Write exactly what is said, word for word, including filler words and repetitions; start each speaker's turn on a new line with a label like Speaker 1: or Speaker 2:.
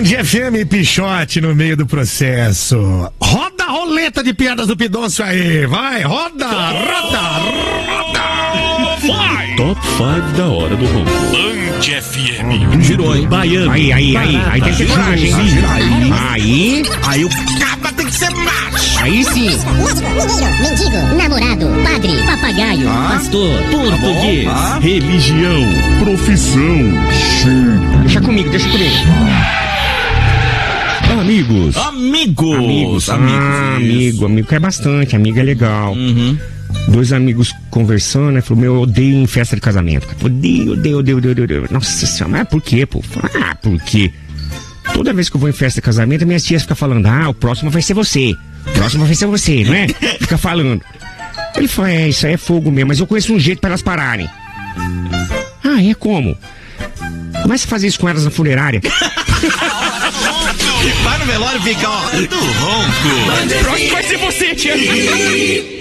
Speaker 1: F M Pichote no meio do processo. Roda a roleta de piadas do Pidoncio aí, vai, roda, roda, roda. Vai.
Speaker 2: Top cinco da hora do ronco.
Speaker 3: Band F M.
Speaker 2: Girou, hein? Baiano.
Speaker 4: Aí, aí, aí, aí tem que ter coragem, hein? Aí,
Speaker 3: Aí o caba tem que ser macho.
Speaker 4: aí sim.
Speaker 5: Médico, mineiro, mendigo, namorado, padre, papagaio, pastor,
Speaker 2: Português. Religião. Profissão.
Speaker 4: Deixa comigo, deixa comigo.
Speaker 2: Amigos.
Speaker 3: Amigos.
Speaker 4: Amigos, ah, amigo, amigo é bastante, amigo é legal.
Speaker 3: Uhum.
Speaker 4: Dois amigos conversando, né? Falou, meu, eu odeio em festa de casamento. Odeio, odeio, odeio, odeio, odeio. Nossa senhora, mas por quê, pô? Ah, por quê? Toda vez que eu vou em festa de casamento, minhas tias ficam falando, ah, o próximo vai ser você. O próximo vai ser você, não é? Fica falando. Ele falou, é, isso aí é fogo mesmo, mas eu conheço um jeito pra elas pararem. Ah, é como? Começa a fazer isso com elas na funerária.
Speaker 3: Vai no velório e fica, ó, do ronco.
Speaker 4: O próximo vai ser você, tia.